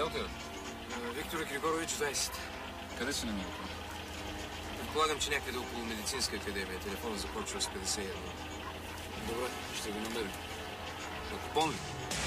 отиват? Виктор Григорович, 20. Къде се намира? Предполагам, че някъде около медицинска академия. Телефонът започва с 51. Добре, ще го намерим. На купон ли?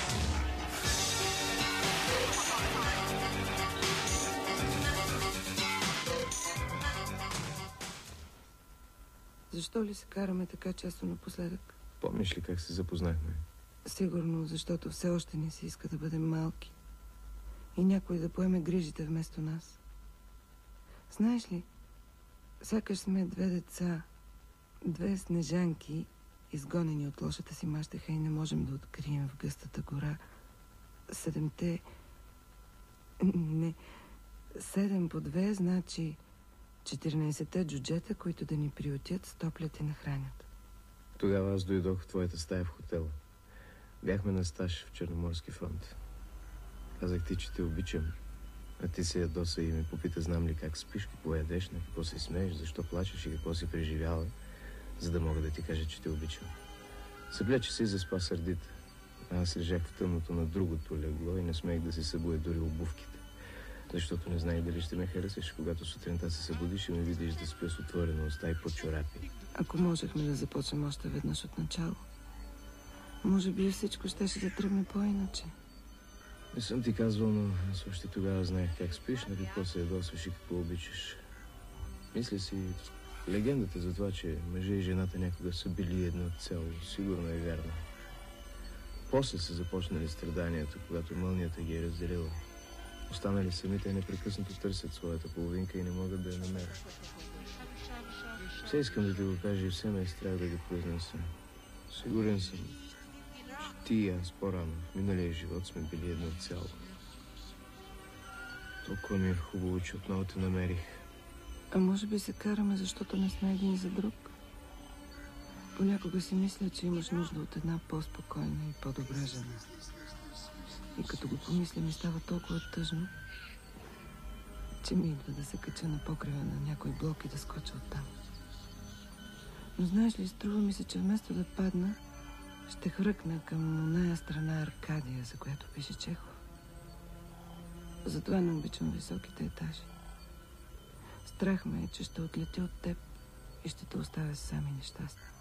Защо ли се караме така често напоследък? Помниш ли как се запознахме? Сигурно, защото все още не се иска да бъдем малки. И някой да поеме грижите вместо нас. Знаеш ли, сякаш сме две деца, две снежанки, изгонени от лошата си мащеха и не можем да открием в гъстата гора 7 по 2, значи 14-те джуджета, които да ни приютят, стоплят и нахранят. Тогава аз дойдох в твоята стая в хотела. Бяхме на стаж в Черноморски фронт. Казах ти, че те обичам. А ти се ядоса и ме попита, знам ли как спиш, какво ядеш, на какво се смееш, защо плачеш и какво си преживяла, за да мога да ти кажа, че те обичам. Съблече се и заспа сърдита. Аз лежах в тъмното на другото легло и не смех да си събуя дори обувките. Защото не знаех дали ще ме харесаш, когато сутринта се събудиш и ме видиш да спя с отворена уста и под чорапи. Ако можехме да започнем още веднъж от начало, може би всичко щеше да тръгне по-иначе. Не съм ти казвал, но аз още тогава знаех как спиш, на какво се ядосваш и какво обичаш. Мисля си, легендата за това, че мъжа и жената някога са били едно цяло, сигурно е вярна. После са започнали страданията, когато мълнията ги е разделила. Останали самите непрекъснато търсят своята половинка и не могат да я намерят. Все искам да ти го кажа и все ме е страх да го произнеса. Сигурен съм, че ти и аз по-рано в миналия живот сме били едно цяло. Толкова ми е хубаво, че отново те намерих. А може би се караме, защото не сме един за друг? Понякога си мисля, че имаш нужда от една по-спокойна и по-добра жена. И като го помисля, ми става толкова тъжно, че ми идва да се кача на покрива на някой блок и да скоча оттам. Но знаеш ли, струва ми се, че вместо да падна, ще хръкна към оная страна Аркадия, за която пише Чехов. Затова не обичам високите етажи. Страх ме е, че ще отлетя от теб и ще те оставя сам и нещастен.